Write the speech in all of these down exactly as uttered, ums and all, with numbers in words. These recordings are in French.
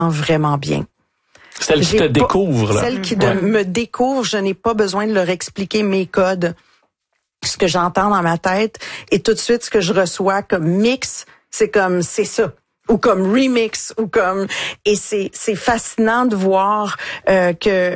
vraiment bien. Celle qui te découvre, là. Celle qui de, ouais. me découvre, je n'ai pas besoin de leur expliquer mes codes, ce que j'entends dans ma tête, et tout de suite, ce que je reçois comme mix, c'est comme, c'est ça. Ou comme remix, ou comme... Et c'est, c'est fascinant de voir euh, que...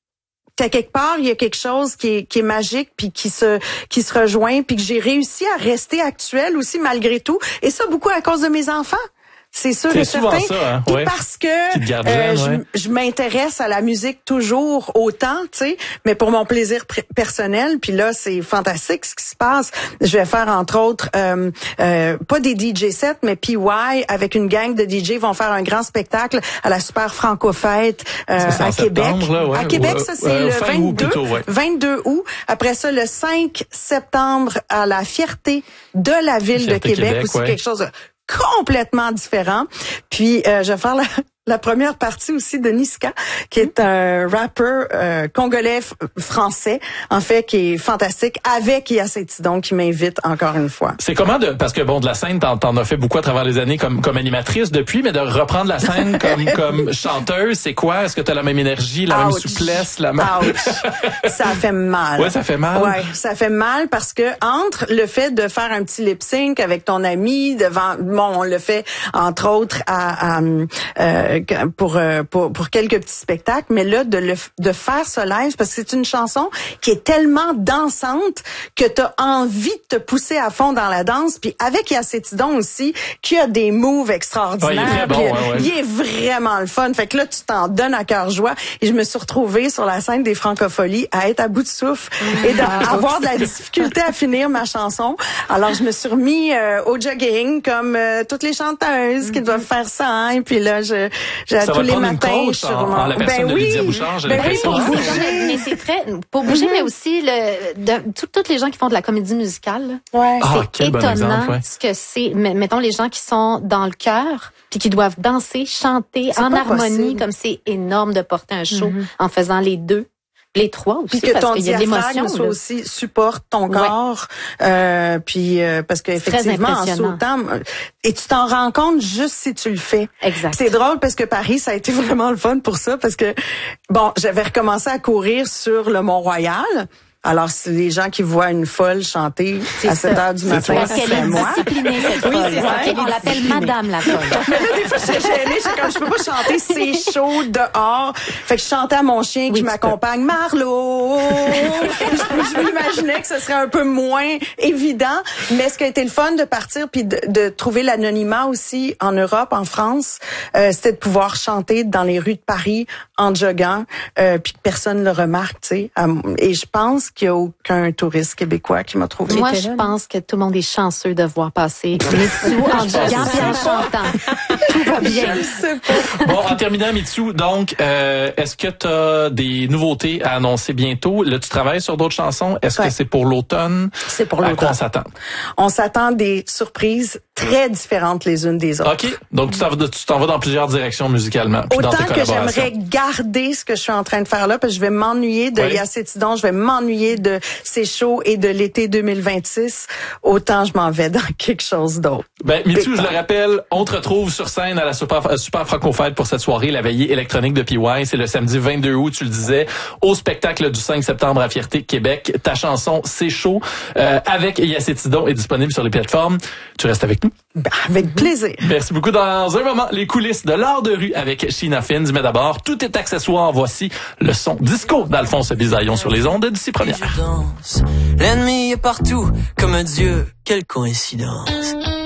qu'à quelque part, il y a quelque chose qui est, qui est magique, puis qui se, qui se rejoint, puis que j'ai réussi à rester actuelle aussi, malgré tout. Et ça, beaucoup à cause de mes enfants. C'est sûr et certain. Ça, hein? Et ouais. parce que euh, je, ouais. je m'intéresse à la musique toujours autant, tu sais, mais pour mon plaisir pr- personnel. Puis là, c'est fantastique ce qui se passe. Je vais faire entre autres euh, euh, pas des D J sets, mais P Y avec une gang de D J vont faire un grand spectacle à la Super Franco-Fête euh, à Québec. Là, ouais. À Québec, ça c'est euh, le vingt-deux, plutôt, ouais. vingt-deux août. Après ça, le cinq septembre à la Fierté de la ville Fierté de Québec, Québec aussi ouais. quelque chose de complètement différent. Puis euh, je vais faire la, la première partie aussi de Niska, qui est un rappeur euh, congolais f- français, en fait, qui est fantastique, avec Yacetidon qui m'invite encore une fois. C'est comment de, parce que bon, de la scène, t'en, t'en as fait beaucoup à travers les années comme comme animatrice depuis, mais de reprendre la scène comme comme chanteuse, c'est quoi? Est-ce que t'as la même énergie, la Ouch. même souplesse, la même... Ouch. Ça fait mal. Ouais, ça fait mal. Ouais, ça fait mal parce que entre le fait de faire un petit lip sync avec ton ami devant, bon, on le fait entre autres à, à euh, pour pour pour quelques petits spectacles, mais là de le de faire ce live parce que c'est une chanson qui est tellement dansante que t'as envie de te pousser à fond dans la danse, puis avec Yacetidon aussi qui a des moves extraordinaires. Ouais, il est très bon, ouais, ouais. Il est vraiment le fun. Fait que là tu t'en donnes à cœur joie et je me suis retrouvée sur la scène des Francopholies à être à bout de souffle et d'avoir de la difficulté à finir ma chanson. Alors je me suis remis euh, au jogging comme euh, toutes les chanteuses qui doivent faire ça, hein, et puis là je J'ai ça tous va les prendre matins une coach en, mon... en la personne ben de oui, Lydia Bouchard, j'ai ben l'impression. Oui, pour bouger, mais c'est très pour bouger, mm-hmm. mais aussi le de tout, toutes les gens qui font de la comédie musicale. Ouais. Ah, c'est étonnant bon exemple, ouais. ce que c'est. Mettons les gens qui sont dans le chœur puis qui doivent danser, chanter c'est en harmonie, possible. Comme c'est énorme de porter un show mm-hmm. en faisant les deux. Les trois aussi, puis que parce ton qu'il y a de l'émotion. Soit aussi supporte ton corps, ouais. euh, puis euh, parce qu'effectivement en sautant, et tu t'en rends compte juste si tu le fais. Exact. C'est drôle parce que Paris, ça a été vraiment le fun pour ça parce que bon, j'avais recommencé à courir sur le Mont-Royal. Alors, c'est les gens qui voient une folle chanter c'est à sept heures du matin, parce qu'elle est moi. disciplinée, cette oui, folle. C'est ça. On l'appelle Madame la folle. Mais là, des fois, j'étais gênée. J'étais comme, je peux pas chanter, c'est chaud dehors. Fait que je chantais à mon chien qui oui, m'accompagne, Marlo. je, je m'imaginais que ce serait un peu moins évident. Mais ce qui a été le fun de partir puis de, de trouver l'anonymat aussi en Europe, en France, euh, c'était de pouvoir chanter dans les rues de Paris en joguant, euh, puis que personne ne le remarque, tu sais. Et je pense qu'il n'y a aucun touriste québécois qui m'a trouvé. Moi, je pense que tout le monde est chanceux de voir passer Mitsou en joguant et en chantant. Tout va bien. Bon, en terminant, Mitsou, donc, euh, est-ce que tu as des nouveautés à annoncer bientôt? Là, tu travailles sur d'autres chansons. Est-ce ouais. que c'est pour l'automne? C'est pour l'automne. À quoi on s'attend? On s'attend des surprises très différentes les unes des autres. OK. Donc, tu t'en vas, tu t'en vas dans plusieurs directions musicalement. Puis Autant dans tes que j'aimerais garder ce que je suis en train de faire là, parce que je vais m'ennuyer de oui. Yacetidon, je vais m'ennuyer de C'est chaud et de l'été deux mille vingt-six, autant je m'en vais dans quelque chose d'autre. Ben, Mitsou, je le rappelle, on te retrouve sur scène à la Super, Super Franco-Fête pour cette soirée, la veillée électronique de P Y. C'est le samedi vingt-deux août, tu le disais, au spectacle du cinq septembre à Fierté, Québec. Ta chanson C'est chaud, euh, avec Yacetidon est disponible sur les plateformes. Tu restes avec nous? Ben, avec plaisir. Merci beaucoup. Dans un moment, les coulisses de l'art de rue avec Sheena Fins. Mais d'abord, tout est accessoire. Voici le son disco d'Alphonse Bisaillon sur les ondes d'ici première. L'ennemi est partout, comme un dieu, quelle coïncidence.